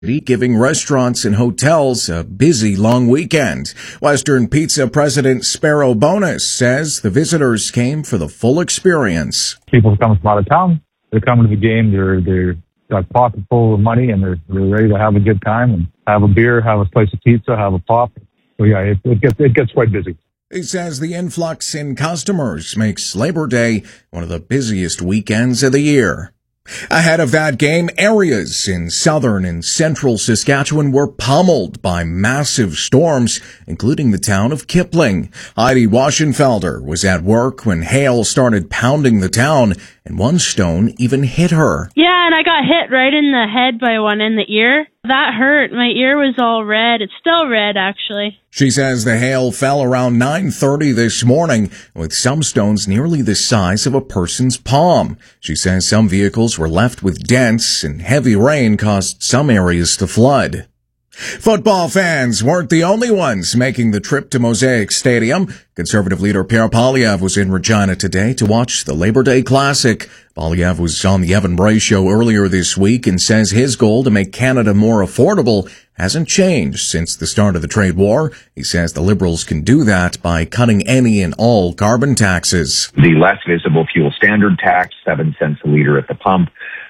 giving restaurants and hotels a busy long weekend. Western Pizza President Sparrow Bonus says the visitors came for the full experience. People come from out of town. They're coming to the game. They're got pockets full of money, and they're ready to have a good time and have a beer, have a slice of pizza, have a pop. So yeah, it gets quite busy. He says the influx in customers makes Labor Day one of the busiest weekends of the year. Ahead of that game, areas in southern and central Saskatchewan were pummeled by massive storms, including the town of Kipling. Heidi Waschenfelder was at work when hail started pounding the town, and one stone even hit her. Yeah, and I got hit right in the head by one in the ear. That hurt. My ear was all red. It's still red, actually. She says the hail fell around 9:30 this morning, with some stones nearly the size of a person's palm. She says some vehicles were left with dents, and heavy rain caused some areas to flood. Football fans weren't the only ones making the trip to Mosaic Stadium. Conservative leader Pierre Poilievre was in Regina today to watch the Labor Day Classic. Poilievre was on the Evan Bray show earlier this week and says his goal to make Canada more affordable hasn't changed since the start of the trade war. He says the Liberals can do that by cutting any and all carbon taxes. The less visible fuel standard tax, 7 cents a liter at the pump,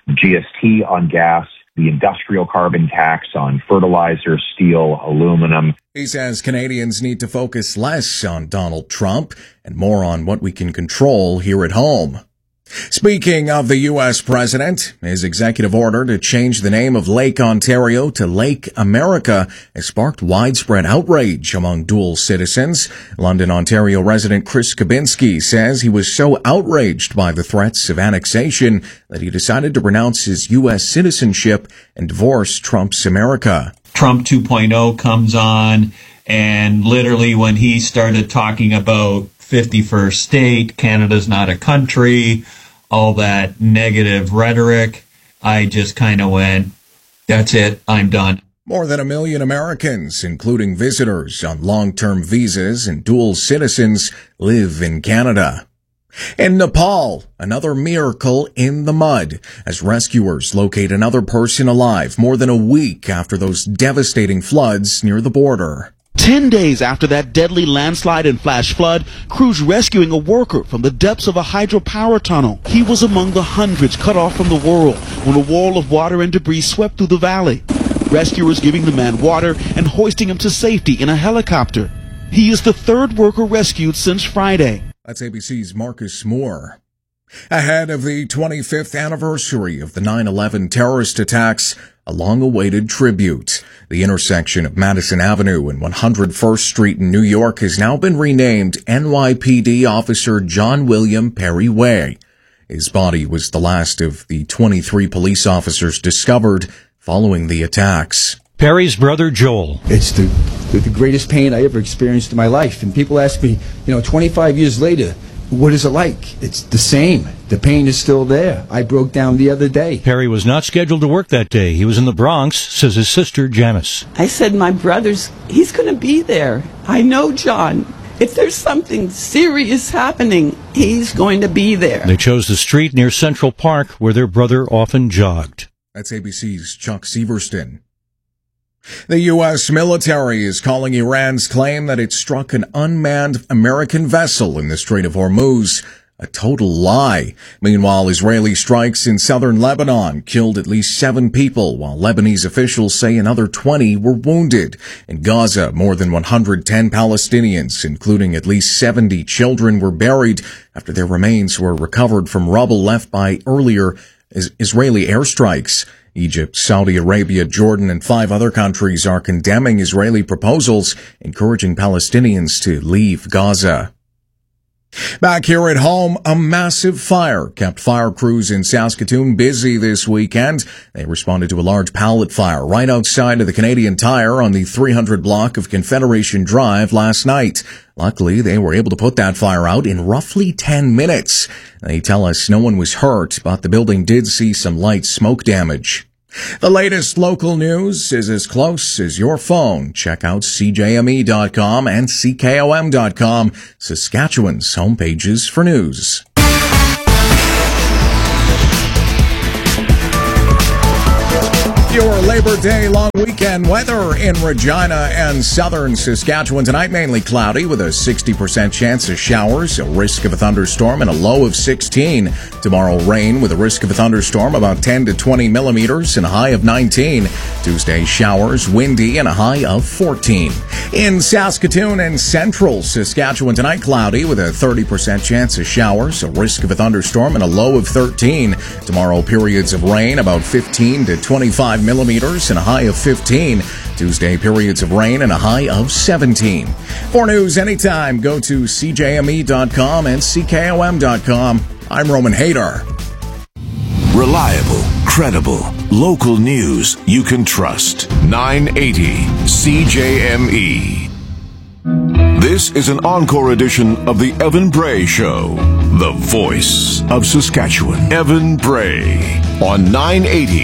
GST on gas, the industrial carbon tax on fertilizer, steel, aluminum. He says Canadians need to focus less on Donald Trump and more on what we can control here at home. Speaking of the U.S. president, his executive order to change the name of Lake Ontario to Lake America has sparked widespread outrage among dual citizens. London, Ontario resident Chris Kabinski says he was so outraged by the threats of annexation that he decided to renounce his U.S. citizenship and divorce Trump's America. Trump 2.0 comes on, and literally when he started talking about 51st state, Canada's not a country, all that negative rhetoric, I just kind of went, that's it, I'm done. More than 1 million Americans, including visitors on long-term visas and dual citizens, live in Canada. In Nepal, another miracle in the mud as rescuers locate another person alive more than a week after those devastating floods near the border. 10 days after that deadly landslide and flash flood, crews rescuing a worker from the depths of a hydropower tunnel. He was among the hundreds cut off from the world when a wall of water and debris swept through the valley. Rescuers giving the man water and hoisting him to safety in a helicopter. He is the third worker rescued since Friday. That's ABC's Marcus Moore. Ahead of the 25th anniversary of the 9/11 terrorist attacks, a long-awaited tribute. The intersection of Madison Avenue and 101st Street in New York has now been renamed NYPD Officer John William Perry Way. His body was the last of the 23 police officers discovered following the attacks. Perry's brother Joel. It's the greatest pain I ever experienced in my life. And people ask me, 25 years later, what is it like? It's the same. The pain is still there. I broke down the other day. Perry was not scheduled to work that day. He was in the Bronx, says his sister Janice. I said, my brother's, he's going to be there. I know John. If there's something serious happening, he's going to be there. They chose the street near Central Park where their brother often jogged. That's ABC's Chuck Severston. The U.S. military is calling Iran's claim that it struck an unmanned American vessel in the Strait of Hormuz a total lie. Meanwhile, Israeli strikes in southern Lebanon killed at least 7 people, while Lebanese officials say another 20 were wounded. In Gaza, more than 110 Palestinians, including at least 70 children, were buried after their remains were recovered from rubble left by earlier Israeli airstrikes. Egypt, Saudi Arabia, Jordan, and 5 other countries are condemning Israeli proposals, encouraging Palestinians to leave Gaza. Back here at home, a massive fire kept fire crews in Saskatoon busy this weekend. They responded to a large pallet fire right outside of the Canadian Tire on the 300 block of Confederation Drive last night. Luckily, they were able to put that fire out in roughly 10 minutes. They tell us no one was hurt, but the building did see some light smoke damage. The latest local news is as close as your phone. Check out CJME.com and CKOM.com, Saskatchewan's homepages for news. Your Labor Day long weekend weather in Regina and southern Saskatchewan. Tonight, mainly cloudy with a 60% chance of showers, a risk of a thunderstorm, and a low of 16. Tomorrow, rain with a risk of a thunderstorm, about 10 to 20 millimeters, and a high of 19. Tuesday, showers, windy, and a high of 14. In Saskatoon and central Saskatchewan, tonight, cloudy with a 30% chance of showers, a risk of a thunderstorm, and a low of 13. Tomorrow, periods of rain, about 15 to 25 millimeters and a high of 15. Tuesday, periods of rain and a high of 17. For news anytime, go to CJME.com and CKOM.com. I'm Roman Hader. Reliable, credible, local news you can trust. 980 CJME. This is an encore edition of the Evan Bray Show, the voice of Saskatchewan. Evan Bray on 980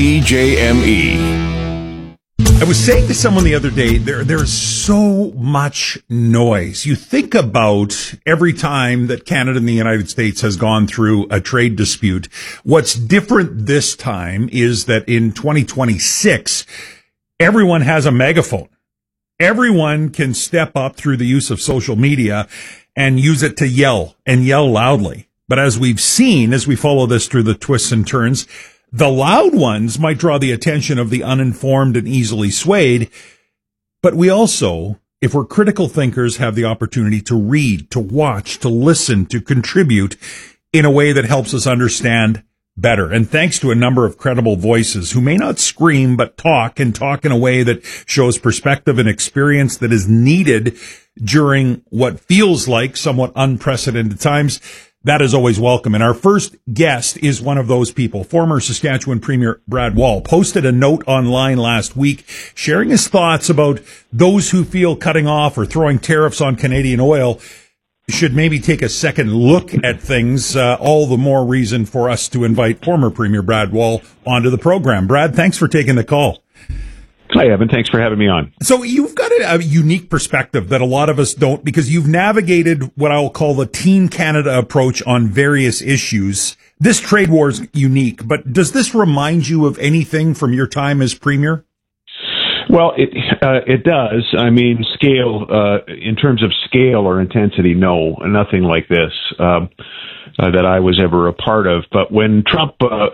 CJME. I was saying to someone the other day, there's so much noise. You think about every time that Canada and the United States has gone through a trade dispute. What's different this time is that in 2026, everyone has a megaphone. Everyone can step up through the use of social media and use it to yell and yell loudly. But as we've seen, as we follow this through the twists and turns, the loud ones might draw the attention of the uninformed and easily swayed. But we also, if we're critical thinkers, have the opportunity to read, to watch, to listen, to contribute in a way that helps us understand better. And thanks to a number of credible voices who may not scream, but talk and talk in a way that shows perspective and experience that is needed during what feels like somewhat unprecedented times, that is always welcome. And our first guest is one of those people. Former Saskatchewan Premier Brad Wall posted a note online last week sharing his thoughts about those who feel cutting off or throwing tariffs on Canadian oil should maybe take a second look at things. All the more reason for us to invite former Premier Brad Wall onto the program. Brad, thanks for taking the call. Hi, Evan. Thanks for having me on. So you've got a unique perspective that a lot of us don't, because you've navigated what I'll call the Team Canada approach on various issues. This trade war is unique, but does this remind you of anything from your time as Premier? Well, it does. I mean, scale, in terms of scale or intensity, no, nothing like this that I was ever a part of. But when Trump,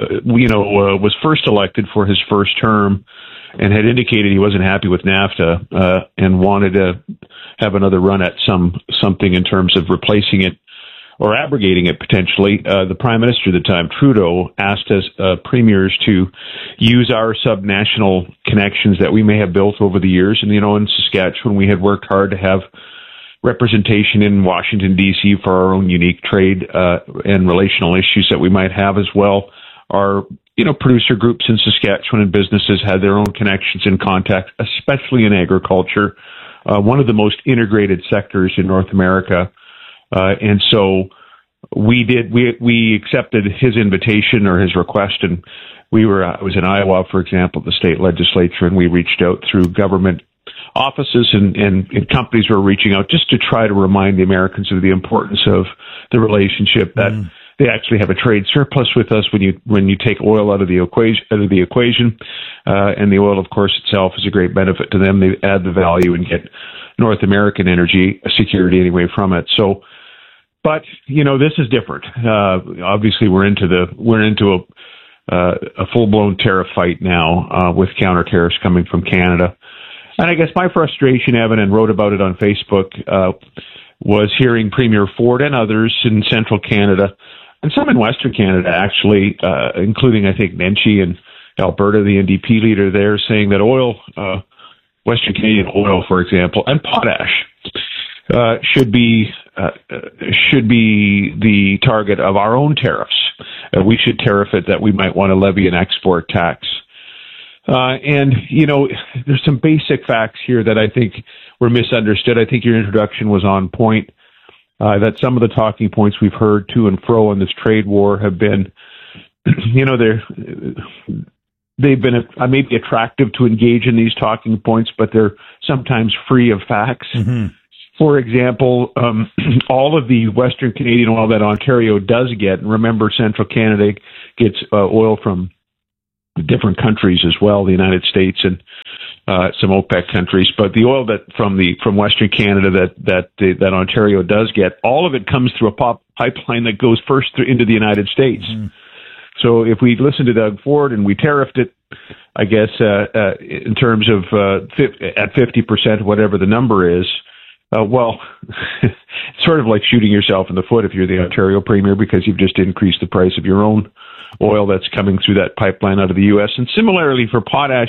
was first elected for his first term and had indicated he wasn't happy with NAFTA and wanted to have another run at something in terms of replacing it or abrogating it potentially, the Prime Minister at the time, Trudeau, asked us premiers to use our subnational connections that we may have built over the years. And, in Saskatchewan, we had worked hard to have representation in Washington, D.C. for our own unique trade and relational issues that we might have as well. Our, producer groups in Saskatchewan and businesses had their own connections and contacts, especially in agriculture, one of the most integrated sectors in North America. And so we accepted his invitation or his request, and I was in Iowa, for example, the state legislature, and we reached out through government offices and companies were reaching out just to try to remind the Americans of the importance of the relationship, that they actually have a trade surplus with us when you take oil out of the equation, and the oil, of course, itself is a great benefit to them. They add the value and get North American energy security anyway from it. So, but this is different. Obviously, we're into a full-blown tariff fight now with counter tariffs coming from Canada. And I guess my frustration, Evan, and wrote about it on Facebook, was hearing Premier Ford and others in central Canada, and some in Western Canada, actually, including, I think, Nenshi and Alberta, the NDP leader there, saying that oil, Western Canadian oil, for example, and potash should be the target of our own tariffs. We should tariff it, that we might want to levy an export tax. And there's some basic facts here that I think were misunderstood. I think your introduction was on point, that some of the talking points we've heard to and fro in this trade war have been, they've been maybe attractive to engage in these talking points, but they're sometimes free of facts. Mm-hmm. For example, all of the Western Canadian oil that Ontario does get, and remember, central Canada gets oil from different countries as well, the United States and some OPEC countries. But the oil from Western Canada that Ontario does get, all of it comes through a pipeline that goes first into the United States. Mm. So if we listen to Doug Ford and we tariffed it, I guess in terms of at 50%, whatever the number is, well, it's sort of like shooting yourself in the foot if you're the Ontario Premier, because you've just increased the price of your own oil that's coming through that pipeline out of the U.S. And similarly for potash,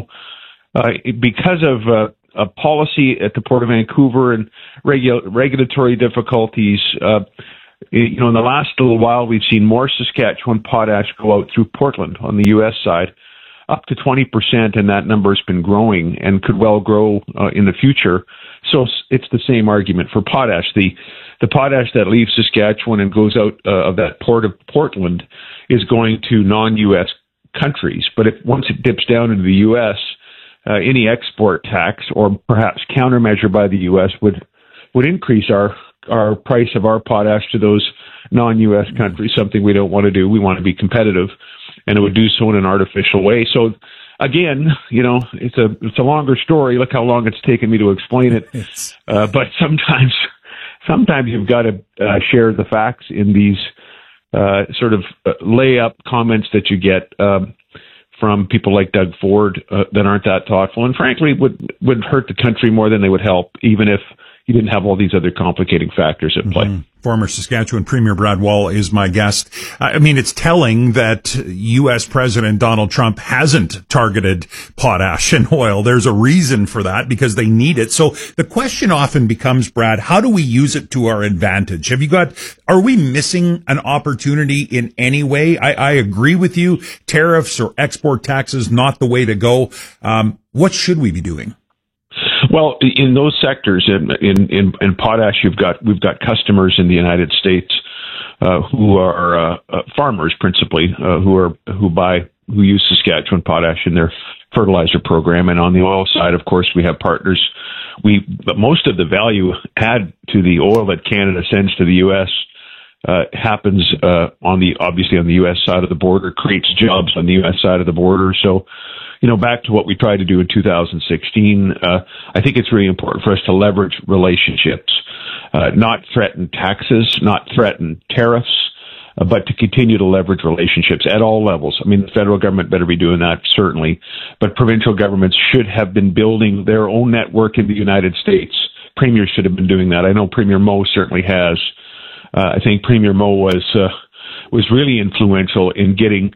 because of a policy at the Port of Vancouver and regulatory difficulties, in the last little while, we've seen more Saskatchewan potash go out through Portland on the U.S. side, up to 20%, and that number has been growing and could well grow in the future. So it's the same argument for potash. The potash that leaves Saskatchewan and goes out of that port of Portland is going to non-U.S. countries. But once it dips down into the U.S., any export tax or perhaps countermeasure by the U.S. would increase our price of our potash to those non-U.S. countries, something we don't want to do. We want to be competitive, and it would do so in an artificial way. So again, it's a longer story. Look how long it's taken me to explain it. But sometimes you've got to share the facts in these sort of layup comments that you get from people like Doug Ford that aren't that thoughtful, and frankly would hurt the country more than they would help, even if you didn't have all these other complicating factors at play. Mm-hmm. Former Saskatchewan Premier Brad Wall is my guest. I mean, it's telling that U.S. President Donald Trump hasn't targeted potash and oil. There's a reason for that, because they need it. So the question often becomes, Brad, how do we use it to our advantage? Are we missing an opportunity in any way? I agree with you. Tariffs or export taxes, not the way to go. What should we be doing? Well, in those sectors, in potash, we've got customers in the United States who are farmers principally, who use Saskatchewan potash in their fertilizer program, and on the oil side, of course, we have partners. But most of the value add to the oil that Canada sends to the U.S. Happens obviously on the U.S. side of the border, creates jobs on the U.S. side of the border. So, back to what we tried to do in 2016, I think it's really important for us to leverage relationships, not threaten taxes, not threaten tariffs, but to continue to leverage relationships at all levels. I mean, the federal government better be doing that, certainly, but provincial governments should have been building their own network in the United States. Premiers should have been doing that. I know Premier Moe certainly has. I think Premier Moe was really influential in getting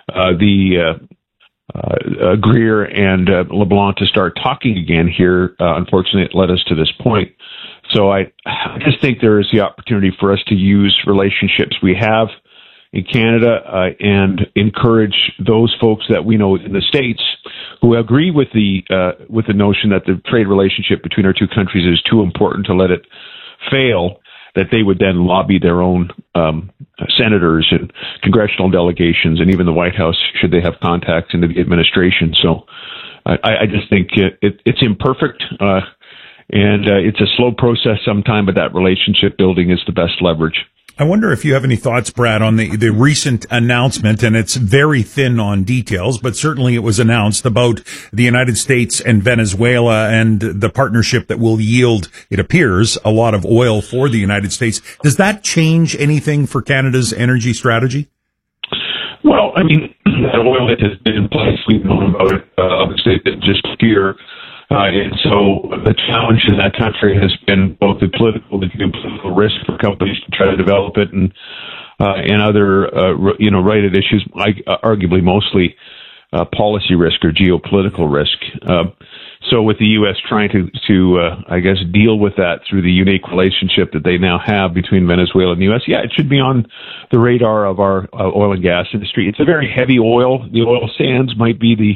Greer and LeBlanc to start talking again here. Unfortunately, it led us to this point. So I just think there is the opportunity for us to use relationships we have in Canada and encourage those folks that we know in the States who agree with the notion that the trade relationship between our two countries is too important to let it fail, that they would then lobby their own senators and congressional delegations and even the White House, should they have contacts into the administration. So I just think it's imperfect, and it's a slow process sometime, but that relationship building is the best leverage. I wonder if you have any thoughts, Brad, on the recent announcement, and it's very thin on details, but certainly it was announced about the United States and Venezuela and the partnership that will yield, it appears, a lot of oil for the United States. Does that change anything for Canada's energy strategy? Well, I mean, that oil that has been in place, we've known about it, obviously, just here. And so the challenge in that country has been both the political risk for companies to try to develop it and other, righted issues, arguably mostly policy risk or geopolitical risk. So with the U.S. trying to deal with that through the unique relationship that they now have between Venezuela and the U.S., it should be on the radar of our oil and gas industry. It's a very heavy oil. The oil sands might be the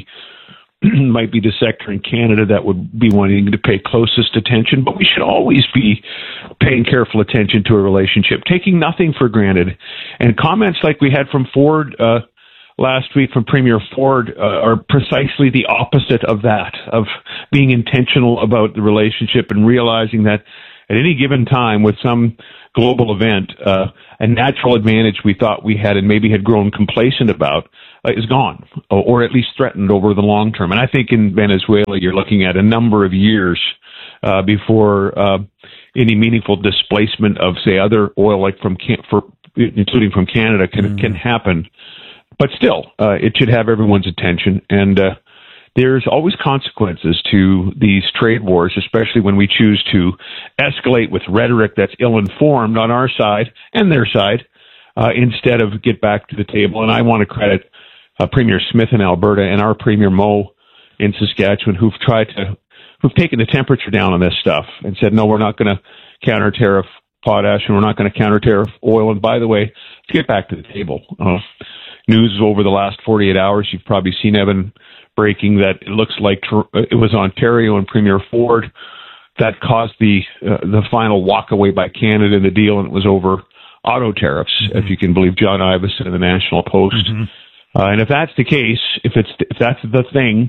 sector in Canada that would be wanting to pay closest attention, but we should always be paying careful attention to a relationship, taking nothing for granted. And comments like we had from Ford last week, from Premier Ford, are precisely the opposite of that, of being intentional about the relationship and realizing that at any given time with some global event, a natural advantage we thought we had and maybe had grown complacent about is gone, or at least threatened over the long term. And I think in Venezuela, you're looking at a number of years before any meaningful displacement of, say, other oil, like including from Canada, can happen. But still, it should have everyone's attention. And there's always consequences to these trade wars, especially when we choose to escalate with rhetoric that's ill-informed on our side and their side, instead of get back to the table. And I want to credit Premier Smith in Alberta and our Premier Moe in Saskatchewan, who've taken the temperature down on this stuff and said, no, we're not going to counter tariff potash and we're not going to counter tariff oil. And by the way, let's get back to the table. News over the last 48 hours, you've probably seen, Evan, breaking that it looks like it was Ontario and Premier Ford that caused the final walk away by Canada in the deal, and it was over auto tariffs, if you can believe John Ivison in the National Post. And if that's the case, if that's the thing,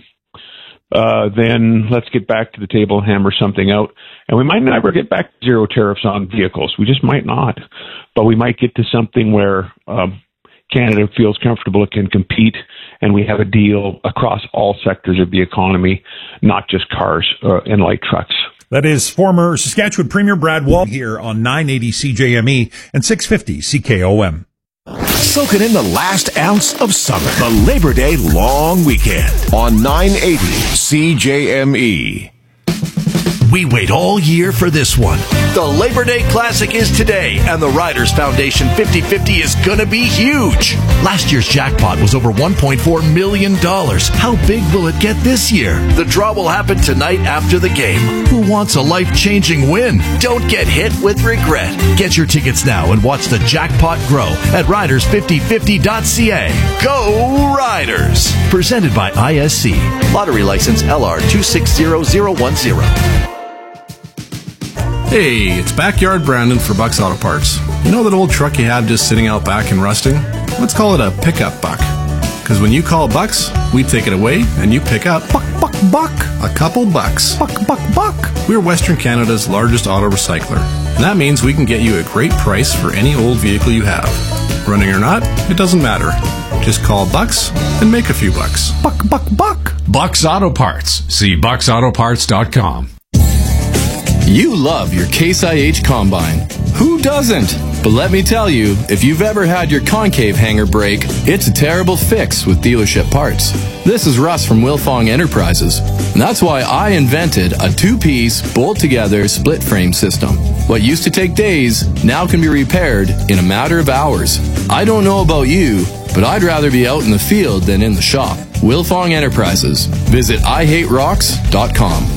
then let's get back to the table and hammer something out. And we might never get back to zero tariffs on vehicles. We just might not. But we might get to something where Canada feels comfortable it can compete, and we have a deal across all sectors of the economy, not just cars and light trucks. That is former Saskatchewan Premier Brad Wall here on 980 CJME and 650 CKOM. Soaking in the last ounce of summer. The Labor Day long weekend on 980 CJME. We wait all year for this one. The Labor Day Classic is today, and the Riders Foundation 50-50 is going to be huge. Last year's jackpot was over $1.4 million. How big will it get this year? The draw will happen tonight after the game. Who wants a life-changing win? Don't get hit with regret. Get your tickets now and watch the jackpot grow at riders5050.ca. Go Riders! Presented by ISC. Lottery license LR 260010. Hey, it's Backyard Brandon for Buck's Auto Parts. You know that old truck you have just sitting out back and rusting? Let's call it a pickup buck. Because when you call Bucks, we take it away and you pick up buck. A couple bucks. Buck. We're Western Canada's largest auto recycler. And that means we can get you a great price for any old vehicle you have. Running or not, it doesn't matter. Just call Bucks and make a few bucks. Buck. Bucks Auto Parts. See bucksautoparts.com. You love your Case IH Combine. Who doesn't? But let me tell you, if you've ever had your concave hanger break, it's a terrible fix with dealership parts. This is Russ from Wilfong Enterprises. And that's why I invented a two-piece, bolt-together, split-frame system. What used to take days now can be repaired in a matter of hours. I don't know about you, but I'd rather be out in the field than in the shop. Wilfong Enterprises. Visit IHateRocks.com.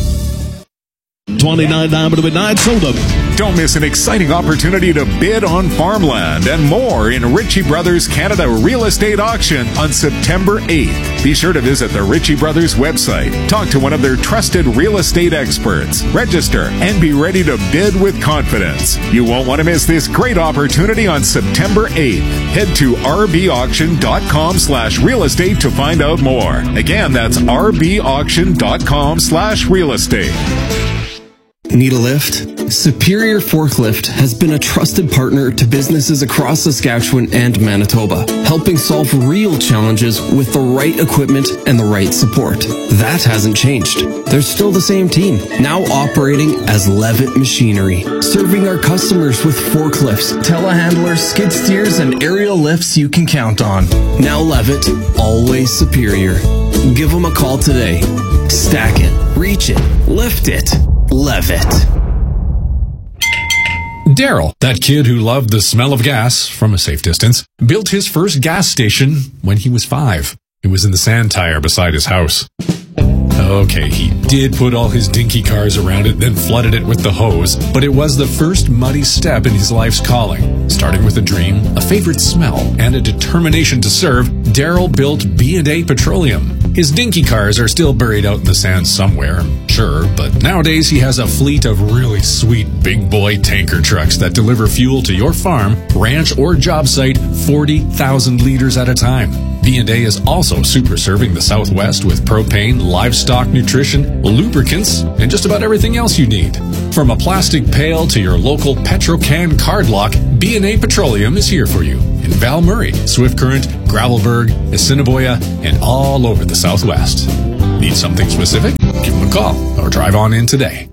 29 diamond midnight soda. Don't miss an exciting opportunity to bid on farmland and more in Ritchie Brothers Canada Real Estate Auction on September 8th. Be sure to visit the Ritchie Brothers website. Talk to one of their trusted real estate experts. Register and be ready to bid with confidence. You won't want to miss this great opportunity on September 8th. Head to rbauction.com/real estate to find out more. Again, that's rbauction.com/real estate. Need a lift? Superior Forklift has been a trusted partner to businesses across Saskatchewan and Manitoba, helping solve real challenges with the right equipment and the right support. That hasn't changed. They're still the same team, now operating as Levitt Machinery, serving our customers with forklifts, telehandlers, skid steers, and aerial lifts you can count on. Now Levitt, always superior. Give them a call today. Stack it, reach it, lift it. Levitt. Daryl, that kid who loved the smell of gas from a safe distance, built his first gas station when he was 5. It was in the sand tire beside his house. Okay, he did put all his dinky cars around it, then flooded it with the hose, but it was the first muddy step in his life's calling. Starting with a dream, a favorite smell, and a determination to serve, Daryl built B&A Petroleum. His dinky cars are still buried out in the sand somewhere, sure, but nowadays he has a fleet of really sweet big boy tanker trucks that deliver fuel to your farm, ranch, or job site 40,000 liters at a time. B&A is also super serving the Southwest with propane, livestock nutrition, lubricants, and just about everything else you need. From a plastic pail to your local Petrocan card lock, B&A Petroleum is here for you in Val Murray, Swift Current, Gravelbourg, Assiniboia, and all over the Southwest. Need something specific? Give them a call or drive on in today.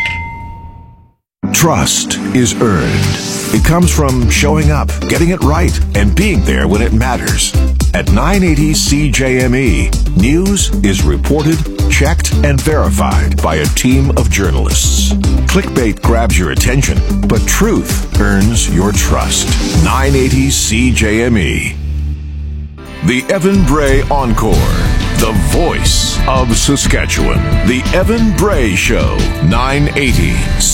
Trust is earned. It comes from showing up, getting it right, and being there when it matters. At 980 CJME, news is reported, checked, and verified by a team of journalists. Clickbait grabs your attention, but truth earns your trust. 980 CJME. The Evan Bray Encore. The voice of Saskatchewan. The Evan Bray Show. 980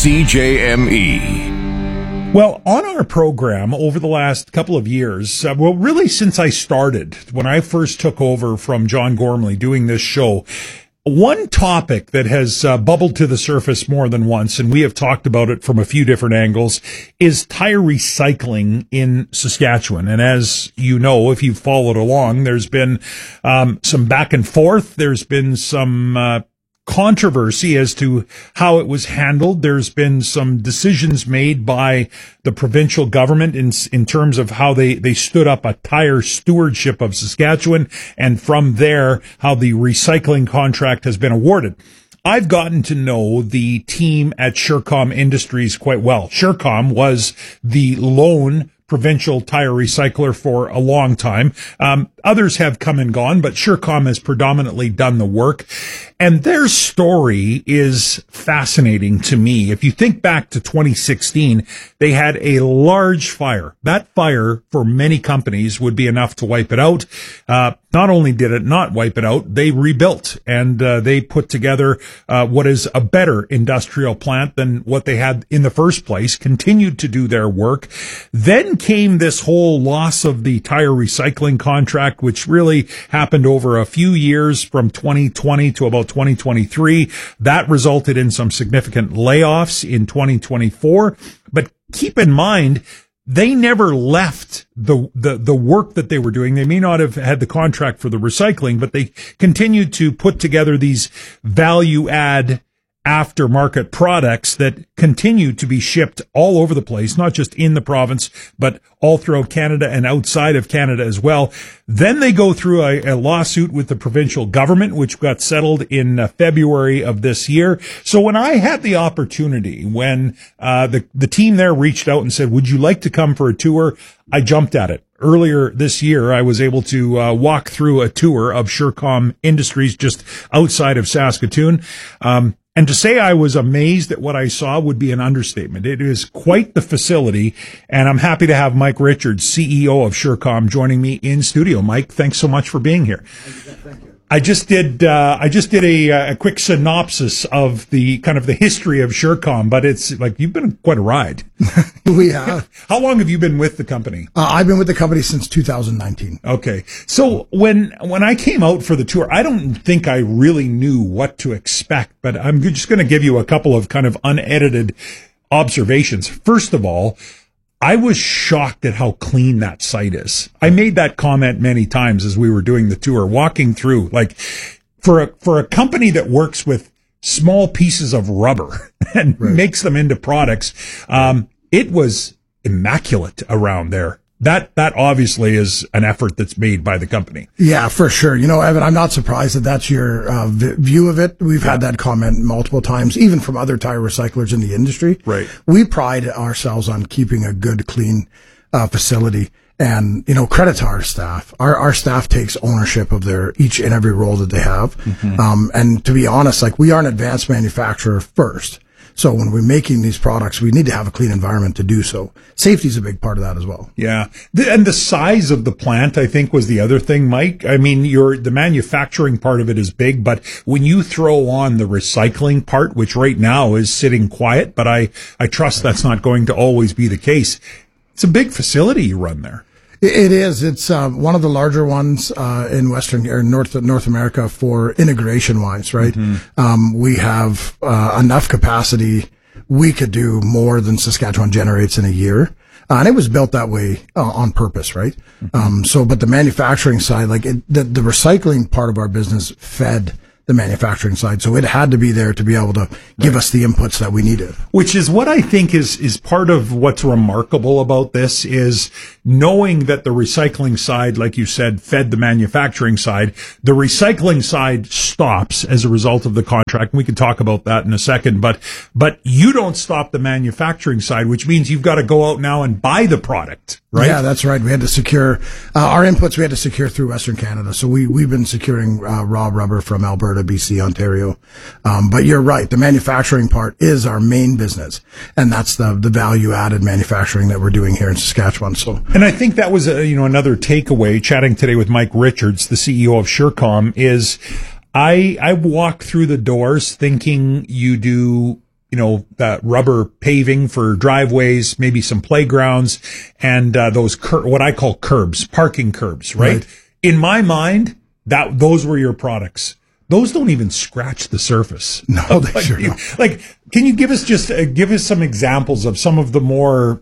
CJME. Well, on our program over the last couple of years, really since I started, when I first took over from John Gormley doing this show, one topic that has bubbled to the surface more than once, and we have talked about it from a few different angles, is tire recycling in Saskatchewan. And as you know, if you've followed along, there's been some back and forth. There's been some controversy as to how it was handled. There's been some decisions made by the provincial government in terms of how they stood up a tire stewardship of Saskatchewan, and from there, how the recycling contract has been awarded. I've gotten to know the team at Surecom Industries quite well. Surecom was the lone provincial tire recycler for a long time. Others have come and gone, but Surecom has predominantly done the work. And their story is fascinating to me. If you think back to 2016, they had a large fire. That fire for many companies would be enough to wipe it out. Not only did it not wipe it out, they rebuilt and they put together what is a better industrial plant than what they had in the first place, continued to do their work. Then came this whole loss of the tire recycling contract, which really happened over a few years from 2020 to about 2023. That resulted in some significant layoffs in 2024. But keep in mind, they never left the work that they were doing. They may not have had the contract for the recycling, but they continued to put together these value add aftermarket products that continue to be shipped all over the place, not just in the province, but all throughout Canada and outside of Canada as well. Then they go through a lawsuit with the provincial government, which got settled in February of this year. So when I had the opportunity, when the team there reached out and said, would you like to come for a tour? I jumped at it. Earlier this year, I was able to walk through a tour of Surecom Industries just outside of Saskatoon. And to say I was amazed at what I saw would be an understatement. It is quite the facility, and I'm happy to have Mike Richards, CEO of Surecom, joining me in studio. Mike, thanks so much for being here. Thank you. I just did a quick synopsis of the kind of the history of Surecom, but it's like you've been quite a ride. We have. How long have you been with the company? I've been with the company since 2019. Okay. So when I came out for the tour, I don't think I really knew what to expect, but I'm just going to give you a couple of kind of unedited observations. First of all, I was shocked at how clean that site is. I made that comment many times as we were doing the tour, walking through, like for a company that works with small pieces of rubber and makes them into products. It was immaculate around there. That obviously is an effort that's made by the company. Yeah, for sure. You know, Evan, I'm not surprised that that's your view of it. We've had that comment multiple times, even from other tire recyclers in the industry. Right. We pride ourselves on keeping a good, clean facility. And, you know, credit to our staff. Our staff takes ownership of their each and every role that they have. Mm-hmm. And to be honest, like, we are an advanced manufacturer first. So when we're making these products, we need to have a clean environment to do so. Safety is a big part of that as well. Yeah. And the size of the plant, I think, was the other thing, Mike. I mean, the manufacturing part of it is big, but when you throw on the recycling part, which right now is sitting quiet, but I trust that's not going to always be the case. It's a big facility you run there. It is. It's one of the larger ones in Western or North America for integration wise, right? Mm-hmm. We have enough capacity. We could do more than Saskatchewan generates in a year. And it was built that way on purpose, right? Mm-hmm. But the manufacturing side, like the recycling part of our business fed the manufacturing side. So it had to be there to be able to give us the inputs that we needed. Which is what I think is part of what's remarkable about this, is knowing that the recycling side, like you said, fed the manufacturing side. The recycling side stops as a result of the contract. And we can talk about that in a second, but you don't stop the manufacturing side, which means you've got to go out now and buy the product, right? Yeah, that's right. We had to secure our inputs. We had to secure through Western Canada. So we've been securing raw rubber from Alberta, BC, Ontario. But you're right. The manufacturing part is our main business, and that's the value added manufacturing that we're doing here in Saskatchewan. So, and I think that was another takeaway. Chatting today with Mike Richards, the CEO of Surecom, is I walk through the doors thinking you do that rubber paving for driveways, maybe some playgrounds, and those what I call curbs, parking curbs, right? In my mind, those were your products. Those don't even scratch the surface. No, they sure don't. Can you give us some examples of some of the more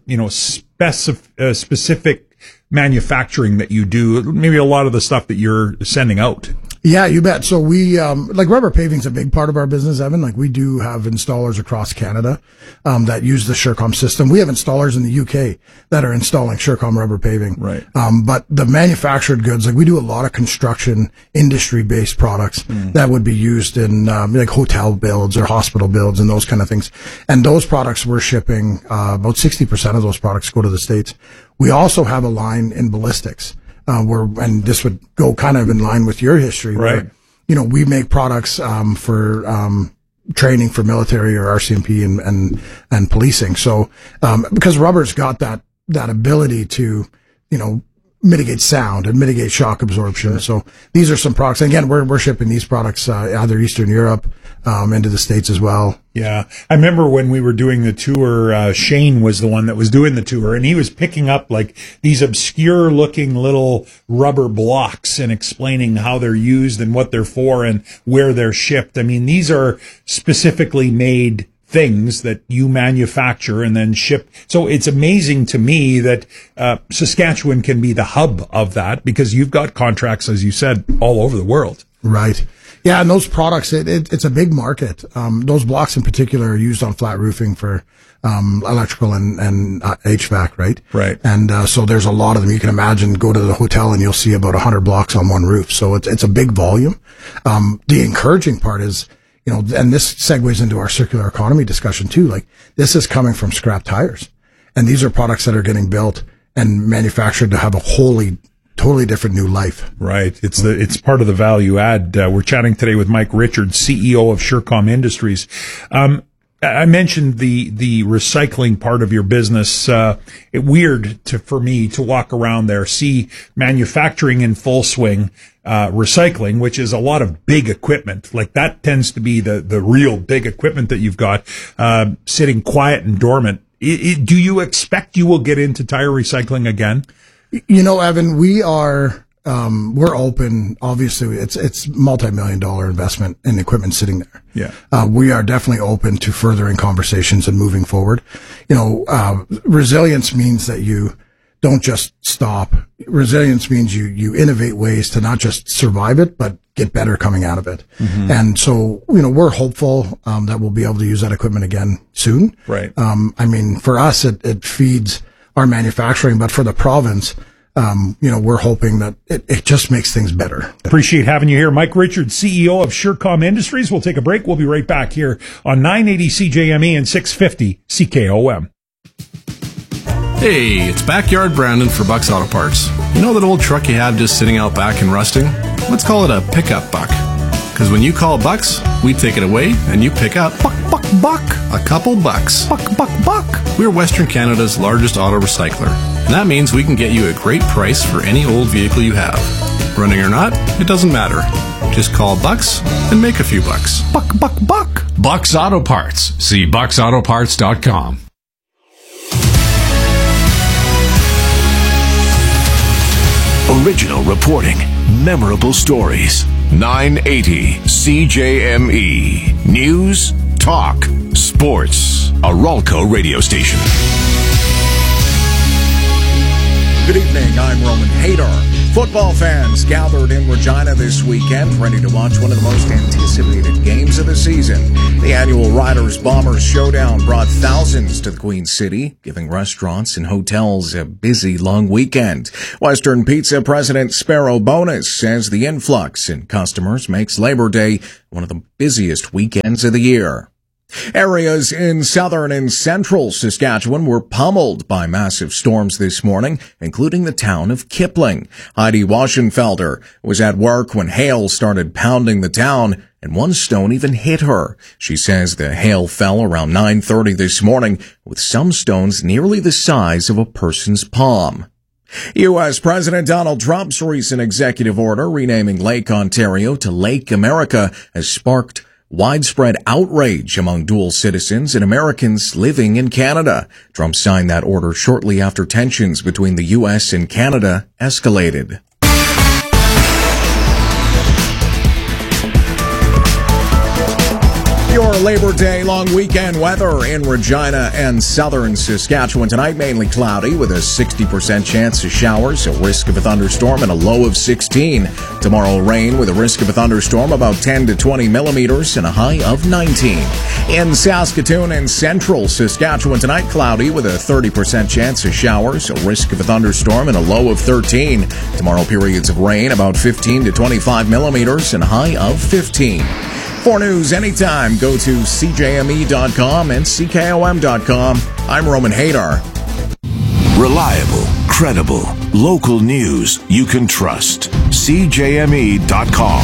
specific manufacturing that you do? Maybe a lot of the stuff that you're sending out. Yeah, you bet. So we, rubber paving's a big part of our business, Evan. Like, we do have installers across Canada, that use the Surecom system. We have installers in the UK that are installing Surecom rubber paving. Right. But the manufactured goods, like, we do a lot of construction industry-based products that would be used in, hotel builds or hospital builds and those kind of things. And those products we're shipping, about 60% of those products go to the States. We also have a line in ballistics. And this would go kind of in line with your history, right? Where, we make products for training for military or RCMP and policing. So because rubber's got that ability to mitigate sound and mitigate shock absorption. So these are some products. And again, we're shipping these products either Eastern Europe into the States as well. Yeah. I remember when we were doing the tour, Shane was the one that was doing the tour, and he was picking up like these obscure looking little rubber blocks and explaining how they're used and what they're for and where they're shipped. I mean, these are specifically made things that you manufacture and then ship. So it's amazing to me that Saskatchewan can be the hub of that, because you've got contracts, as you said, all over the world. Right. Yeah, and those products, it's a big market. Those blocks in particular are used on flat roofing for electrical and HVAC, right? Right. And so there's a lot of them. You can imagine, go to the hotel and you'll see about 100 blocks on one roof. So it's a big volume. The encouraging part is, and this segues into our circular economy discussion too. Like, this is coming from scrap tires, and these are products that are getting built and manufactured to have a totally different new life. Right. It's part of the value add. We're chatting today with Mike Richards, CEO of Surecom Industries. I mentioned the recycling part of your business. Weird for me to walk around there, see manufacturing in full swing, recycling, which is a lot of big equipment. Like, that tends to be the real big equipment that you've got, sitting quiet and dormant. Do you expect you will get into tire recycling again? Evan, we're open. Obviously, it's multi-million-dollar investment in equipment sitting there. Yeah. We are definitely open to furthering conversations and moving forward. Resilience means that you don't just stop. Resilience means you innovate ways to not just survive it, but get better coming out of it. Mm-hmm. And so, we're hopeful that we'll be able to use that equipment again soon. Right. For us, it feeds our manufacturing, but for the province, we're hoping that it just makes things better. Appreciate having you here. Mike Richards, CEO of Surecom Industries. We'll take a break. We'll be right back here on 980 CJME and 650 CKOM. Hey, it's Backyard Brandon for Bucks Auto Parts. You know that old truck you have just sitting out back and rusting? Let's call it a pickup buck. Because when you call Bucks, we take it away and you pick up buck, a couple bucks. Buck. We're Western Canada's largest auto recycler. And that means we can get you a great price for any old vehicle you have. Running or not, it doesn't matter. Just call Bucks and make a few bucks. Buck. Bucks Auto Parts. See bucksautoparts.com. Original reporting, memorable stories. 980 CJME. News, talk, sports. A Ralco radio station. Good evening, I'm Roman Hadar. Football fans gathered in Regina this weekend, ready to watch one of the most anticipated games of the season. The annual Riders-Bombers showdown brought thousands to the Queen City, giving restaurants and hotels a busy, long weekend. Western Pizza President Sparrow Bonus says the influx in customers makes Labor Day one of the busiest weekends of the year. Areas in southern and central Saskatchewan were pummeled by massive storms this morning, including the town of Kipling. Heidi Waschenfelder was at work when hail started pounding the town, and one stone even hit her. She says the hail fell around 9:30 this morning, with some stones nearly the size of a person's palm. U.S. President Donald Trump's recent executive order renaming Lake Ontario to Lake America has sparked widespread outrage among dual citizens and Americans living in Canada. Trump signed that order shortly after tensions between the U.S. and Canada escalated. Your Labor Day long weekend weather in Regina and southern Saskatchewan tonight, mainly cloudy with a 60% chance of showers, a risk of a thunderstorm, and a low of 16. Tomorrow, rain with a risk of a thunderstorm, about 10 to 20 millimeters, and a high of 19. In Saskatoon and central Saskatchewan tonight, cloudy with a 30% chance of showers, a risk of a thunderstorm, and a low of 13. Tomorrow, periods of rain, about 15 to 25 millimeters, and a high of 15. For news anytime, go to CJME.com and CKOM.com. I'm Roman Hadar. Reliable, credible, local news you can trust. CJME.com.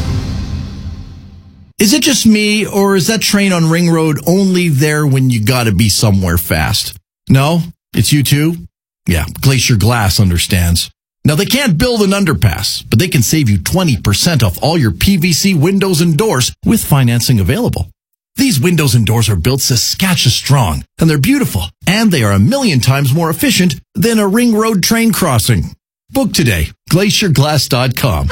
Is it just me, or is that train on Ring Road only there when you gotta be somewhere fast? No? It's you too? Yeah, Glacier Glass understands. Now, they can't build an underpass, but they can save you 20% off all your PVC windows and doors with financing available. These windows and doors are built Saskatchewan-strong, and they're beautiful, and they are 1,000,000 times more efficient than a Ring Road train crossing. Book today, glacierglass.com.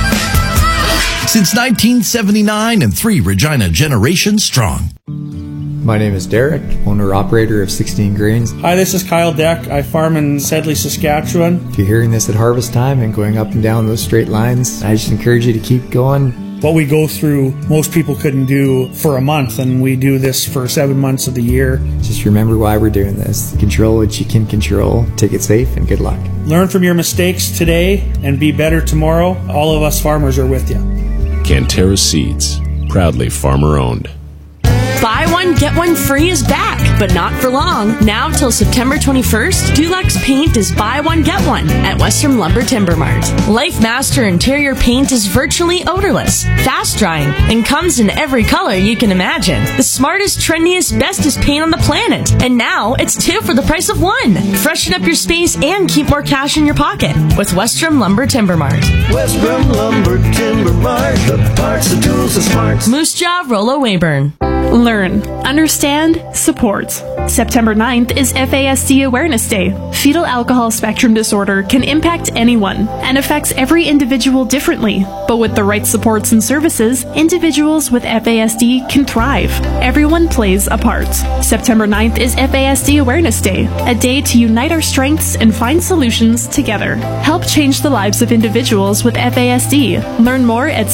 Since 1979 and 3 Regina generations strong. My name is Derek, owner-operator of 16 Grains. Hi, this is Kyle Deck. I farm in Sedley, Saskatchewan. If you're hearing this at harvest time and going up and down those straight lines, I just encourage you to keep going. What we go through, most people couldn't do for a month, and we do this for 7 months of the year. Just remember why we're doing this. Control what you can control. Take it safe, and good luck. Learn from your mistakes today and be better tomorrow. All of us farmers are with you. Canterra Seeds, proudly farmer-owned. Buy one, get one free is back, but not for long. Now till September 21st, Dulux Paint is buy one, get one at Western Lumber Timber Mart. Life Master interior paint is virtually odorless, fast drying, and comes in every color you can imagine. The smartest, trendiest, bestest paint on the planet. And now it's 2 for the price of 1. Freshen up your space and keep more cash in your pocket with Western Lumber Timber Mart. Western Lumber Timber Mart, the parts, the tools, the smarts. Moose Jaw, Rollo Weyburn. Learn, understand, support. September 9th is FASD Awareness Day. Fetal alcohol spectrum disorder can impact anyone and affects every individual differently. But with the right supports and services, individuals with FASD can thrive. Everyone plays a part. September 9th is FASD Awareness Day, a day to unite our strengths and find solutions together. Help change the lives of individuals with FASD. Learn more at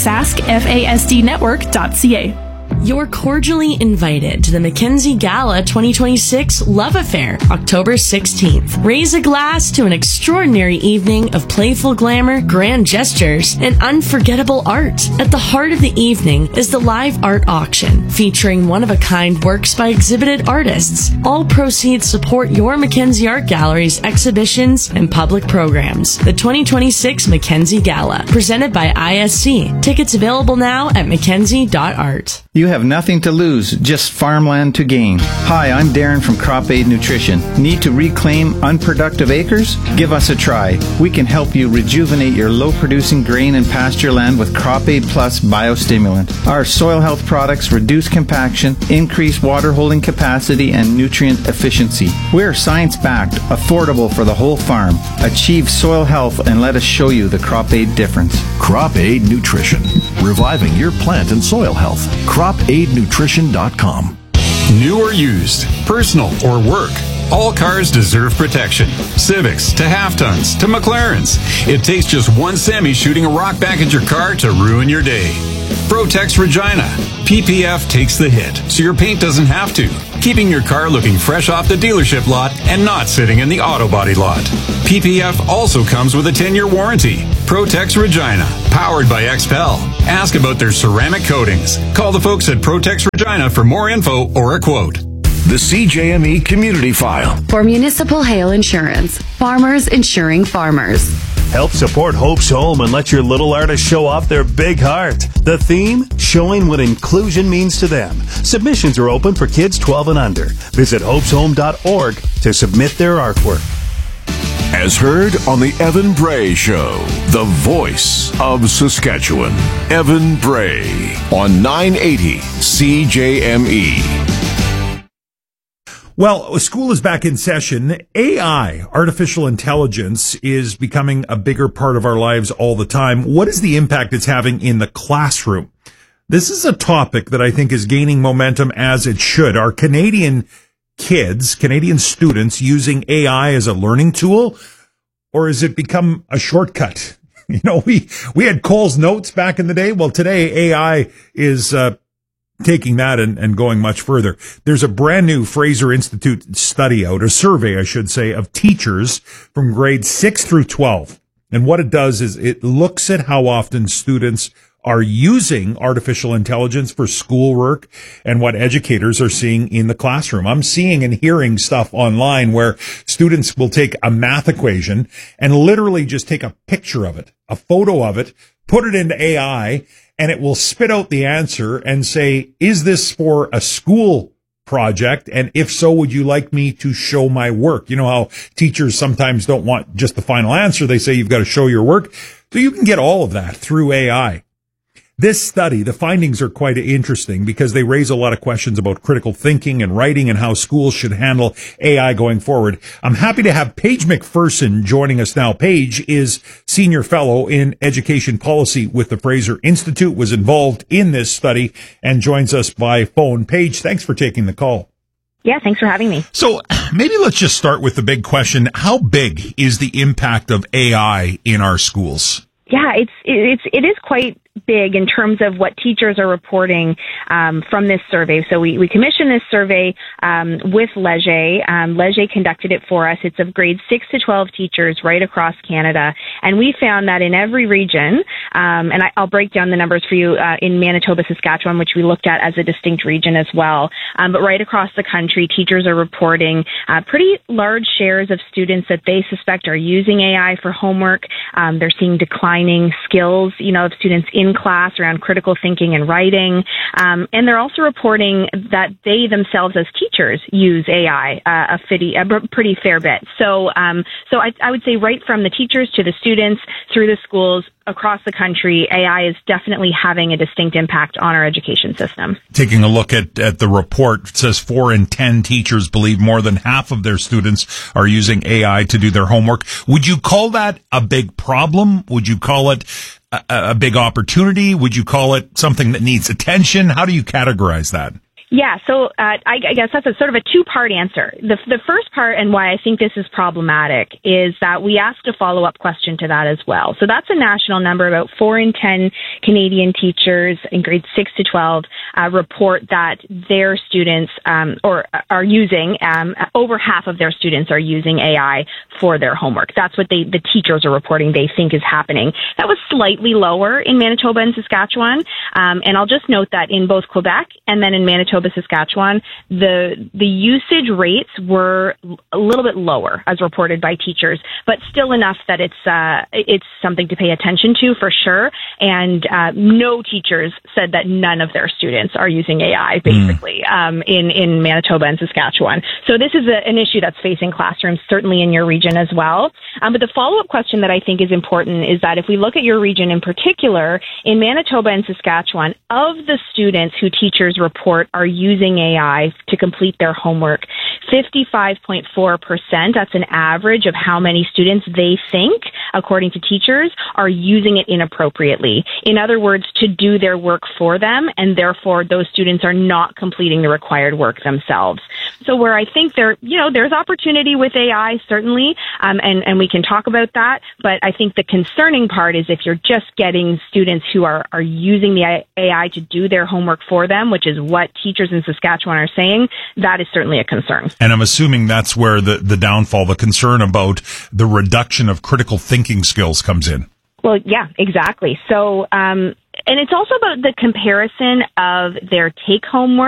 saskfasdnetwork.ca. You're cordially invited to the Mackenzie Gala 2026 Love Affair, October 16th. Raise a glass to an extraordinary evening of playful glamour, grand gestures, and unforgettable art. At the heart of the evening is the live art auction, featuring one-of-a-kind works by exhibited artists. All proceeds support your Mackenzie Art Gallery's exhibitions and public programs. The 2026 Mackenzie Gala, presented by ISC. Tickets available now at mackenzie.art. You have nothing to lose, just farmland to gain. Hi, I'm Darren from Crop Aid Nutrition. Need to reclaim unproductive acres? Give us a try. We can help you rejuvenate your low-producing grain and pasture land with Crop Aid Plus biostimulant. Our soil health products reduce compaction, increase water holding capacity, and nutrient efficiency. We're science-backed, affordable for the whole farm. Achieve soil health and let us show you the Crop Aid difference. Crop Aid Nutrition, reviving your plant and soil health. CropAidNutrition.com. New or used, personal or work, All cars deserve protection. Civics to half-tons to McLarens. It takes just one semi shooting a rock back at your car to ruin your day. Protex Regina. PPF takes the hit, so your paint doesn't have to, keeping your car looking fresh off the dealership lot and not sitting in the auto body lot. PPF also comes with a 10-year warranty. Protex Regina, powered by XPEL. Ask about their ceramic coatings. Call the folks at Protex Regina for more info or a quote. The CJME Community File. For municipal hail insurance, farmers insuring farmers. Help support Hope's Home and let your little artist show off their big heart. The theme, showing what inclusion means to them. Submissions are open for kids 12 and under. Visit hopeshome.org to submit their artwork. As heard on the Evan Bray Show, the voice of Saskatchewan. Evan Bray on 980 CJME. Well, school is back in session. AI, artificial intelligence, is becoming a bigger part of our lives all the time. What is the impact it's having in the classroom? This is a topic that I think is gaining momentum as it should. Are Canadian students using AI as a learning tool, or has it become a shortcut? You know, we had Cole's Notes back in the day. Well, today AI is taking that and going much further. There's a brand new Fraser Institute study out, a survey, I should say, of teachers from grades 6 through 12. And what it does is it looks at how often students are using artificial intelligence for schoolwork and what educators are seeing in the classroom. I'm seeing and hearing stuff online where students will take a math equation and literally just take a picture of it, a photo of it, put it into AI, and it will spit out the answer and say, is this for a school project? And if so, would you like me to show my work? You know how teachers sometimes don't want just the final answer. They say you've got to show your work. So you can get all of that through AI. This study, the findings are quite interesting because they raise a lot of questions about critical thinking and writing and how schools should handle AI going forward. I'm happy to have Paige McPherson joining us now. Paige is Senior Fellow in Education Policy with the Fraser Institute, was involved in this study, and joins us by phone. Paige, thanks for taking the call. Yeah, thanks for having me. So maybe let's just start with the big question. How big is the impact of AI in our schools? Yeah, it is quite big in terms of what teachers are reporting from this survey. So we commissioned this survey with Leger. Leger conducted it for us. It's of grades 6 to 12 teachers right across Canada. And we found that in every region, and I'll break down the numbers for you, in Manitoba, Saskatchewan, which we looked at as a distinct region as well. But right across the country, teachers are reporting pretty large shares of students that they suspect are using AI for homework. They're seeing declining skills, of students in class around critical thinking and writing. And they're also reporting that they themselves as teachers use AI a pretty fair bit. So I would say right from the teachers to the students through the schools across the country, AI is definitely having a distinct impact on our education system. Taking a look at the report, it says 4 in 10 teachers believe more than half of their students are using AI to do their homework. Would you call that a big problem? Would you call it a big opportunity? Would you call it something that needs attention? How do you categorize that? Yeah, so I guess that's a sort of a two-part answer. The first part, and why I think this is problematic, is that we asked a follow-up question to that as well. So that's a national number. About 4 in 10 Canadian teachers in grades 6 to 12 report that their students are using, over half of their students are using AI for their homework. That's what the teachers are reporting they think is happening. That was slightly lower in Manitoba and Saskatchewan. And I'll just note that in both Quebec and then in Manitoba, Saskatchewan, the usage rates were a little bit lower as reported by teachers, but still enough that it's something to pay attention to for sure. And no teachers said that none of their students are using AI, basically, in Manitoba and Saskatchewan. So this is an issue that's facing classrooms, certainly in your region as well. But the follow-up question that I think is important is that if we look at your region in particular, in Manitoba and Saskatchewan, of the students who teachers report are using AI to complete their homework, 55.4%, that's an average of how many students they think, according to teachers, are using it inappropriately. In other words, to do their work for them, and therefore those students are not completing the required work themselves. So where I think there's opportunity with AI, certainly, and we can talk about that. But I think the concerning part is if you're just getting students who are using the AI to do their homework for them, which is what teachers in Saskatchewan are saying, that is certainly a concern. And I'm assuming that's where the downfall, the concern about the reduction of critical thinking skills comes in. Well, yeah, exactly. So, and it's also about the comparison of their take-home work